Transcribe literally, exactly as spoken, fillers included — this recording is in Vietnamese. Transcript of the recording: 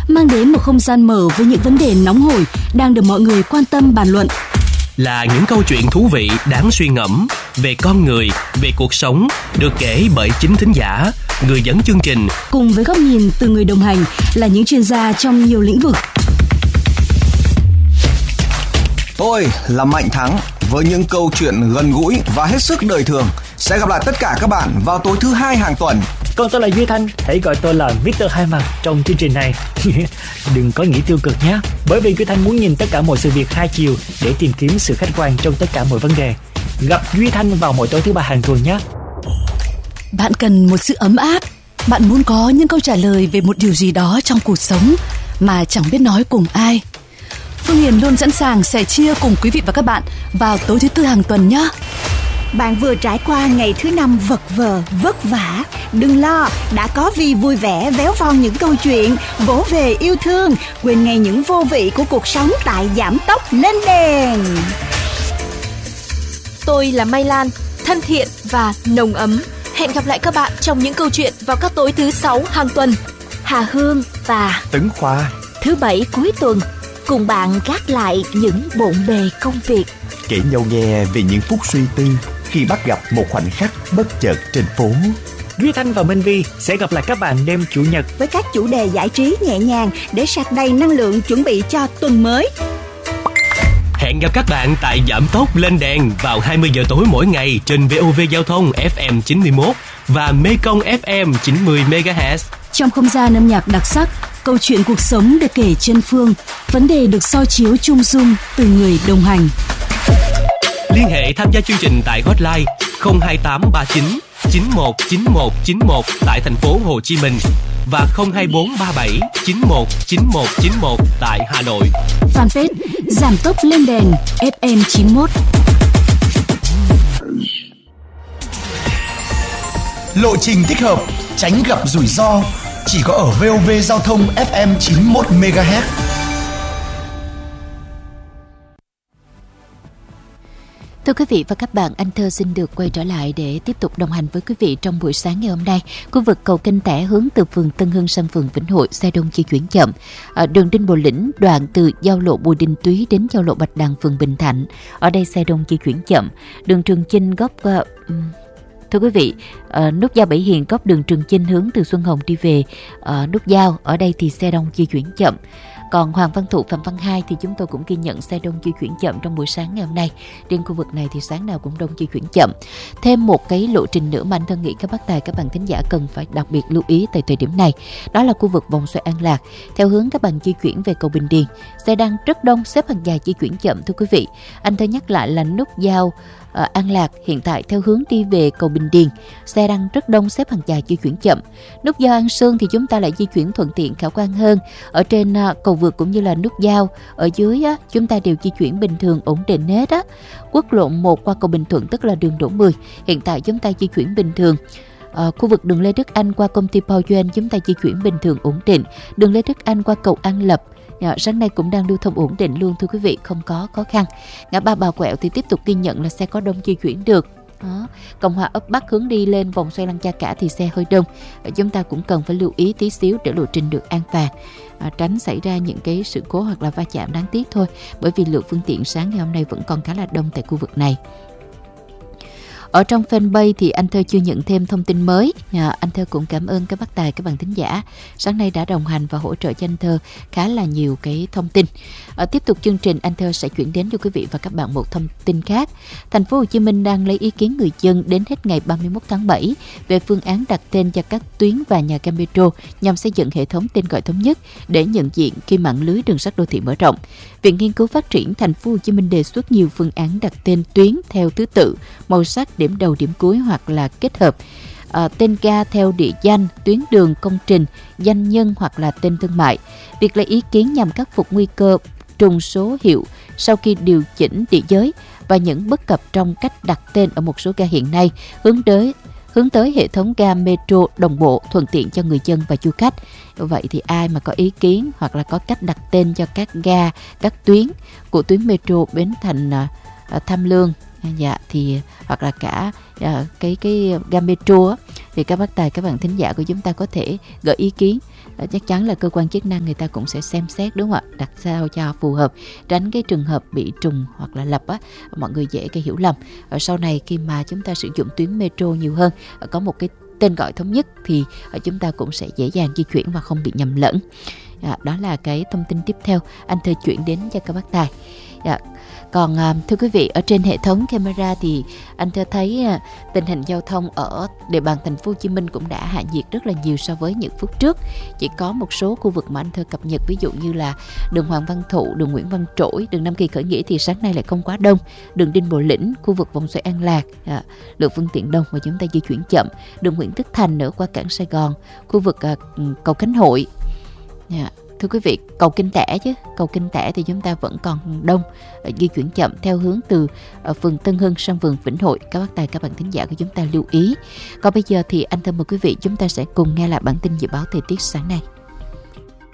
mang đến một không gian mở với những vấn đề nóng hổi đang được mọi người quan tâm bàn luận. Là những câu chuyện thú vị đáng suy ngẫm về con người, về cuộc sống, được kể bởi chính thính giả, người dẫn chương trình, cùng với góc nhìn từ người đồng hành là những chuyên gia trong nhiều lĩnh vực. Tôi là Mạnh Thắng với những câu chuyện gần gũi và hết sức đời thường. Sẽ gặp lại tất cả các bạn vào tối thứ hai hàng tuần. Còn tôi là Duy Thanh, hãy gọi tôi là mít tơ Hai Mặt trong chương trình này. Đừng có nghĩ tiêu cực nhé, bởi vì Duy Thanh muốn nhìn tất cả mọi sự việc hai chiều để tìm kiếm sự khách quan trong tất cả mọi vấn đề. Gặp Duy Thanh vào mỗi tối thứ ba hàng tuần nhé. Bạn cần một sự ấm áp, bạn muốn có những câu trả lời về một điều gì đó trong cuộc sống mà chẳng biết nói cùng ai. Phương Hiền luôn sẵn sàng sẻ chia cùng quý vị và các bạn vào tối thứ tư hàng tuần nhé. Bạn vừa trải qua ngày thứ năm vật vờ, vất vả. Đừng lo, đã có Vi vui vẻ véo von những câu chuyện, vỗ về yêu thương, quên ngay những vô vị của cuộc sống tại Giảm Tốc Lên Đèn. Tôi là Mai Lan, thân thiện và nồng ấm. Hẹn gặp lại các bạn trong những câu chuyện vào các tối thứ sáu hàng tuần. Hà Hương và Tấn Khoa, thứ bảy cuối tuần, cùng bạn gác lại những bộn bề công việc, kể nhau nghe về những phút suy tư khi bắt gặp một khoảnh khắc bất chợt trên phố. Duy Thanh và Minh Vi sẽ gặp lại các bạn đêm Chủ nhật với các chủ đề giải trí nhẹ nhàng để sạc đầy năng lượng chuẩn bị cho tuần mới. Hẹn gặp các bạn tại Giảm Tốc Lên Đèn vào hai mươi giờ tối mỗi ngày trên vê o vê Giao thông ép em chín mươi mốt và Mekong ép em chín mươi mê ga héc. Trong không gian âm nhạc đặc sắc, câu chuyện cuộc sống được kể chân phương, vấn đề được soi chiếu chung dung từ người đồng hành. Liên hệ tham gia chương trình tại hotline không hai tám ba chín chín một chín một chín một tại thành phố Hồ Chí Minh và không hai bốn ba bảy chín một chín một chín một tại Hà Nội. Fanpage Giảm Tốc Lên Đèn ép em chín mốt. Lộ trình thích hợp, tránh gặp rủi ro, chỉ có ở vê o vê Giao thông ép em chín mươi mốt mê ga héc. Thưa quý vị và các bạn, Anh Thơ xin được quay trở lại để tiếp tục đồng hành với quý vị trong buổi sáng ngày hôm nay. Khu vực cầu Kênh Tẻ hướng từ phường Tân Hưng sang phường Vĩnh Hội, xe đông di chuyển chậm. Ở đường Đinh Bộ Lĩnh, đoạn từ giao lộ Bùi Đình Túy đến giao lộ Bạch Đằng, phường Bình Thạnh. Ở đây xe đông di chuyển chậm. Đường Trường Chinh góc... Uh, Thưa quý vị, uh, nút giao Bảy Hiền góc đường Trường Chinh hướng từ Xuân Hồng đi về uh, nút giao. Ở đây thì xe đông di chuyển chậm. Còn Hoàng Văn Thụ, Phạm Văn Hai thì chúng tôi cũng ghi nhận xe đông di chuyển chậm trong buổi sáng ngày hôm nay. Riêng khu vực này thì sáng nào cũng đông di chuyển chậm. Thêm một cái lộ trình nữa mà anh Thân nghĩ các bác tài, các bạn thính giả cần phải đặc biệt lưu ý tại thời điểm này. Đó là khu vực vòng xoay An Lạc. Theo hướng các bạn di chuyển về cầu Bình Điền, xe đang rất đông, xếp hàng dài di chuyển chậm thưa quý vị. Anh Thân nhắc lại là nút giao Uh, An Lạc hiện tại theo hướng đi về cầu Bình Điền, xe đang rất đông, xếp hàng dài di chuyển chậm. Nút giao An Sương thì chúng ta lại di chuyển thuận tiện khả quan hơn. Ở trên uh, cầu vượt cũng như là nút giao ở dưới á, chúng ta đều di chuyển bình thường ổn định hết á. Quốc lộ một qua cầu Bình Thuận tức là đường Đỗ mười, hiện tại chúng ta di chuyển bình thường. À, khu vực đường Lê Đức Anh qua công ty Pao Duan chúng ta di chuyển bình thường ổn định. Đường Lê Đức Anh qua cầu An Lập À, sáng nay cũng đang lưu thông ổn định luôn thưa quý vị, không có khó khăn. Ngã ba Bà Quẹo thì tiếp tục ghi nhận là xe có đông di chuyển được. Đó. Cộng Hòa ấp Bắc hướng đi lên vòng xoay Lăng Cha Cả thì xe hơi đông. À, chúng ta cũng cần phải lưu ý tí xíu để lộ trình được an toàn, à, tránh xảy ra những cái sự cố hoặc là va chạm đáng tiếc thôi. Bởi vì lượng phương tiện sáng ngày hôm nay vẫn còn khá là đông tại khu vực này. Ở trong fanpage thì anh Thơ chưa nhận thêm thông tin mới. À, anh Thơ cũng cảm ơn các bác tài, các bạn thính giả sáng nay đã đồng hành và hỗ trợ cho anh Thơ khá là nhiều cái thông tin. À, tiếp tục chương trình, anh Thơ sẽ chuyển đến cho quý vị và các bạn một thông tin khác. Thành phố Hồ Chí Minh đang lấy ý kiến người dân đến hết ngày ba mươi mốt tháng bảy về phương án đặt tên cho các tuyến và nhà ga metro nhằm xây dựng hệ thống tên gọi thống nhất để nhận diện khi mạng lưới đường sắt đô thị mở rộng. Viện Nghiên cứu Phát triển Thành phố Hồ Chí Minh đề xuất nhiều phương án đặt tên tuyến theo thứ tự, màu sắc, điểm đầu điểm cuối hoặc là kết hợp. À, tên ga theo địa danh, tuyến đường, công trình, danh nhân hoặc là tên thương mại. Việc lấy ý kiến nhằm khắc phục nguy cơ trùng số hiệu sau khi điều chỉnh địa giới và những bất cập trong cách đặt tên ở một số ga hiện nay, hướng tới hướng tới hệ thống ga metro đồng bộ, thuận tiện cho người dân và du khách. Vậy thì ai mà có ý kiến hoặc là có cách đặt tên cho các ga, các tuyến của tuyến metro Bến Thành, uh, Tham Lương, dạ thì hoặc là cả uh, cái cái ga metro á, thì các bác tài, các bạn thính giả của chúng ta có thể gửi ý kiến à, chắc chắn là cơ quan chức năng người ta cũng sẽ xem xét, đúng không ạ, đặt sao cho phù hợp, tránh cái trường hợp bị trùng hoặc là lập á, mọi người dễ cái hiểu lầm. Ở sau này khi mà chúng ta sử dụng tuyến metro nhiều hơn, có một cái tên gọi thống nhất thì chúng ta cũng sẽ dễ dàng di chuyển và không bị nhầm lẫn. À, đó là cái thông tin tiếp theo anh Thơ chuyển đến cho các bác tài. À, còn à, thưa quý vị, ở trên hệ thống camera thì anh Thơ thấy à, tình hình giao thông ở địa bàn thành phố Hồ Chí Minh cũng đã hạ nhiệt rất là nhiều so với những phút trước. Chỉ có một số khu vực mà anh Thơ cập nhật, ví dụ như là đường Hoàng Văn Thụ, đường Nguyễn Văn Trỗi, đường Nam Kỳ Khởi Nghĩa thì sáng nay lại không quá đông. Đường Đinh Bộ Lĩnh, khu vực vòng xoay An Lạc, à, lượng phương tiện đông và chúng ta di chuyển chậm. Đường Nguyễn Tất Thành nữa qua cảng Sài Gòn, khu vực à, cầu Khánh Hội. Yeah. Thưa quý vị, cầu Kinh Tẻ chứ, cầu Kinh Tẻ thì chúng ta vẫn còn đông, di chuyển chậm theo hướng từ phường Tân Hưng sang phường Vĩnh Hội. Các bác tài, các bạn thính giả của chúng ta lưu ý. Còn bây giờ thì anh Thơ mời quý vị chúng ta sẽ cùng nghe lại bản tin dự báo thời tiết sáng nay.